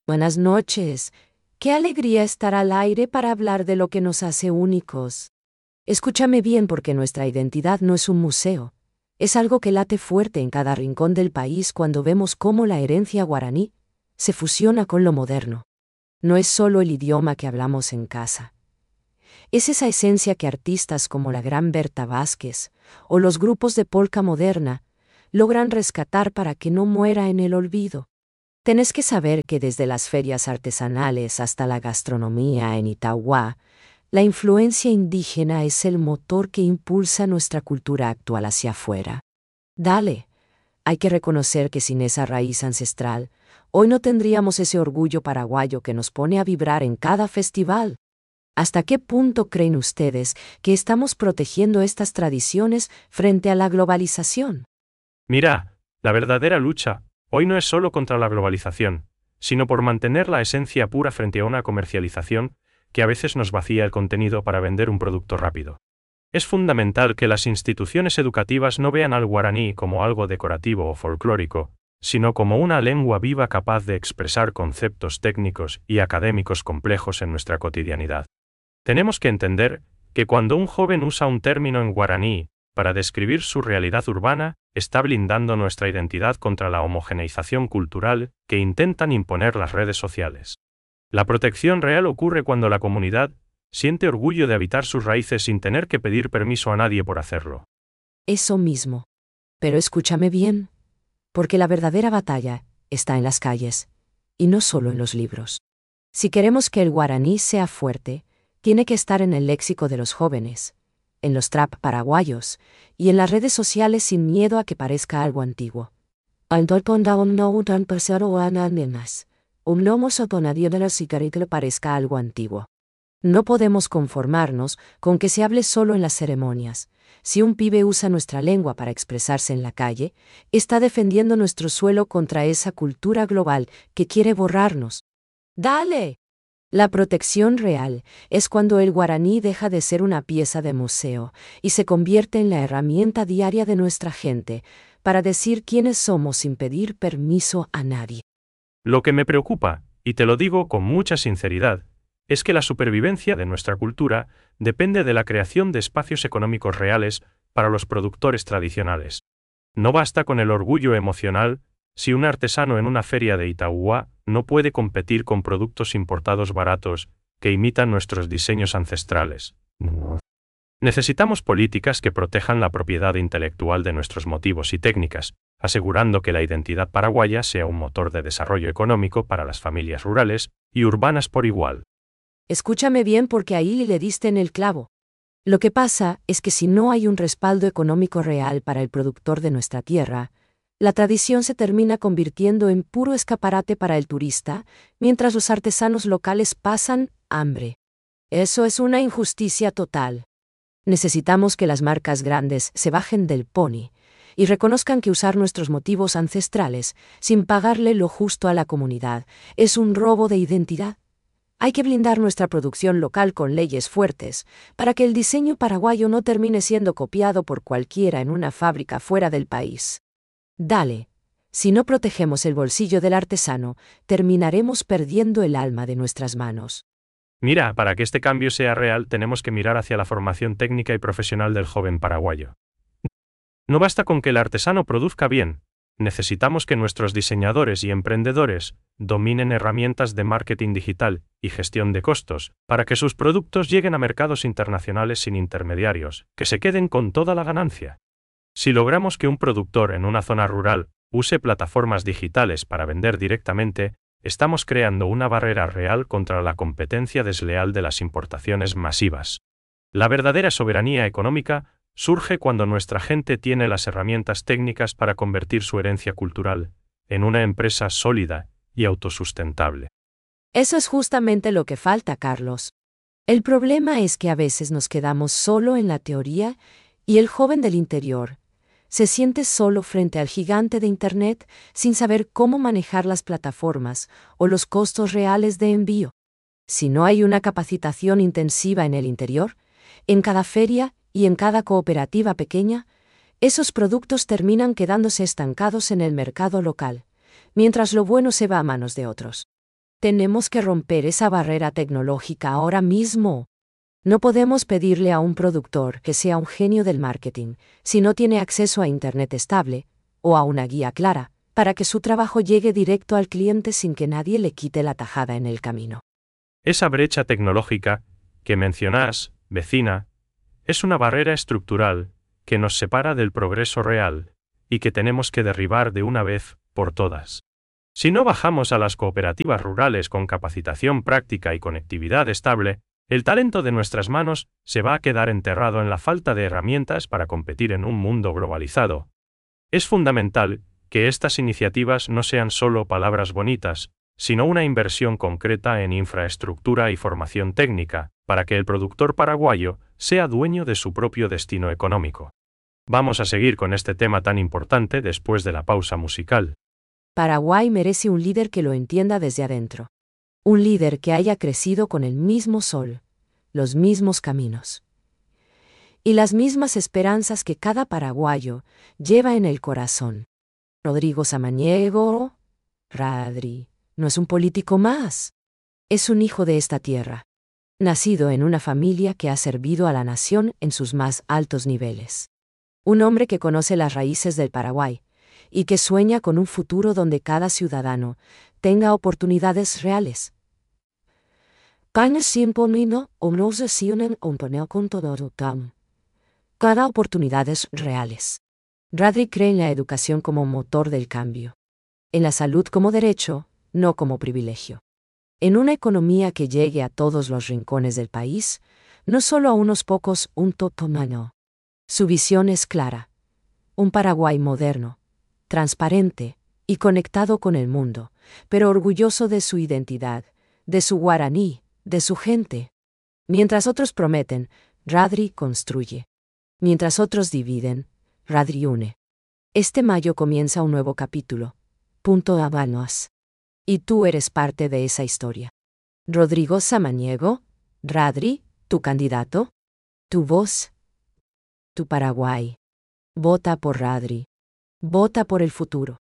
Buenas noches. Qué alegría estar al aire para hablar de lo que nos hace únicos. Escúchame bien porque nuestra identidad no es un museo. Es algo que late fuerte en cada rincón del país cuando vemos cómo la herencia guaraní se fusiona con lo moderno. No es solo el idioma que hablamos en casa. Es esa esencia que artistas como la gran Berta Vázquez o los grupos de polka moderna logran rescatar para que no muera en el olvido. Tenés que saber que desde las ferias artesanales hasta la gastronomía en Itauguá, la influencia indígena es el motor que impulsa nuestra cultura actual hacia afuera. Dale, hay que reconocer que sin esa raíz ancestral, hoy no tendríamos ese orgullo paraguayo que nos pone a vibrar en cada festival. ¿Hasta qué punto creen ustedes que estamos protegiendo estas tradiciones frente a la globalización? Mira, la verdadera lucha hoy no es solo contra la globalización, sino por mantener la esencia pura frente a una comercialización que a veces nos vacía el contenido para vender un producto rápido. Es fundamental que las instituciones educativas no vean al guaraní como algo decorativo o folclórico, sino como una lengua viva capaz de expresar conceptos técnicos y académicos complejos en nuestra cotidianidad. Tenemos que entender que cuando un joven usa un término en guaraní para describir su realidad urbana, está blindando nuestra identidad contra la homogeneización cultural que intentan imponer las redes sociales. La protección real ocurre cuando la comunidad siente orgullo de habitar sus raíces sin tener que pedir permiso a nadie por hacerlo. Eso mismo. Pero escúchame bien, porque la verdadera batalla está en las calles, y no solo en los libros. Si queremos que el guaraní sea fuerte, tiene que estar en el léxico de los jóvenes, en los trap paraguayos, y en las redes sociales sin miedo a que parezca algo antiguo. Que parezca algo antiguo. No podemos conformarnos con que se hable solo en las ceremonias. Si un pibe usa nuestra lengua para expresarse en la calle, está defendiendo nuestro suelo contra esa cultura global que quiere borrarnos. ¡Dale! La protección real es cuando el guaraní deja de ser una pieza de museo y se convierte en la herramienta diaria de nuestra gente para decir quiénes somos sin pedir permiso a nadie. Lo que me preocupa, y te lo digo con mucha sinceridad, es que la supervivencia de nuestra cultura depende de la creación de espacios económicos reales para los productores tradicionales. No basta con el orgullo emocional si un artesano en una feria de Itauguá no puede competir con productos importados baratos que imitan nuestros diseños ancestrales. Necesitamos políticas que protejan la propiedad intelectual de nuestros motivos y técnicas, asegurando que la identidad paraguaya sea un motor de desarrollo económico para las familias rurales y urbanas por igual. Escúchame bien porque ahí le diste en el clavo. Lo que pasa es que si no hay un respaldo económico real para el productor de nuestra tierra, la tradición se termina convirtiendo en puro escaparate para el turista, mientras los artesanos locales pasan hambre. Eso es una injusticia total. Necesitamos que las marcas grandes se bajen del pony y reconozcan que usar nuestros motivos ancestrales, sin pagarle lo justo a la comunidad, es un robo de identidad. Hay que blindar nuestra producción local con leyes fuertes, para que el diseño paraguayo no termine siendo copiado por cualquiera en una fábrica fuera del país. Dale, si no protegemos el bolsillo del artesano, terminaremos perdiendo el alma de nuestras manos. Mira, para que este cambio sea real tenemos que mirar hacia la formación técnica y profesional del joven paraguayo. No basta con que el artesano produzca bien, necesitamos que nuestros diseñadores y emprendedores dominen herramientas de marketing digital y gestión de costos, para que sus productos lleguen a mercados internacionales sin intermediarios, que se queden con toda la ganancia. Si logramos que un productor en una zona rural use plataformas digitales para vender directamente, estamos creando una barrera real contra la competencia desleal de las importaciones masivas. La verdadera soberanía económica surge cuando nuestra gente tiene las herramientas técnicas para convertir su herencia cultural en una empresa sólida y autosustentable. Eso es justamente lo que falta, Carlos. El problema es que a veces nos quedamos solo en la teoría y el joven del interior se siente solo frente al gigante de Internet sin saber cómo manejar las plataformas o los costos reales de envío. Si no hay una capacitación intensiva en el interior, en cada feria y en cada cooperativa pequeña, esos productos terminan quedándose estancados en el mercado local, mientras lo bueno se va a manos de otros. Tenemos que romper esa barrera tecnológica ahora mismo. No podemos pedirle a un productor que sea un genio del marketing si no tiene acceso a Internet estable, o a una guía clara, para que su trabajo llegue directo al cliente sin que nadie le quite la tajada en el camino. Esa brecha tecnológica que mencionás, vecina, es una barrera estructural que nos separa del progreso real y que tenemos que derribar de una vez por todas. Si no bajamos a las cooperativas rurales con capacitación práctica y conectividad estable, el talento de nuestras manos se va a quedar enterrado en la falta de herramientas para competir en un mundo globalizado. Es fundamental que estas iniciativas no sean solo palabras bonitas, sino una inversión concreta en infraestructura y formación técnica, para que el productor paraguayo sea dueño de su propio destino económico. Vamos a seguir con este tema tan importante después de la pausa musical. Paraguay merece un líder que lo entienda desde adentro. Un líder que haya crecido con el mismo sol, los mismos caminos y las mismas esperanzas que cada paraguayo lleva en el corazón. Rodrigo Samaniego, Radri, no es un político más. Es un hijo de esta tierra, nacido en una familia que ha servido a la nación en sus más altos niveles. Un hombre que conoce las raíces del Paraguay y que sueña con un futuro donde cada ciudadano tenga oportunidades reales. Cada oportunidades reales. Radri cree en la educación como motor del cambio. En la salud como derecho, no como privilegio. En una economía que llegue a todos los rincones del país, no solo a unos pocos, un totomano. Su visión es clara. Un Paraguay moderno, transparente y conectado con el mundo, pero orgulloso de su identidad, de su guaraní, de su gente. Mientras otros prometen, Radri construye. Mientras otros dividen, Radri une. Este mayo comienza un nuevo capítulo. Punto Habanos. Y tú eres parte de esa historia. Rodrigo Samaniego, Radri, tu candidato, tu voz, tu Paraguay. Vota por Radri. Vota por el futuro.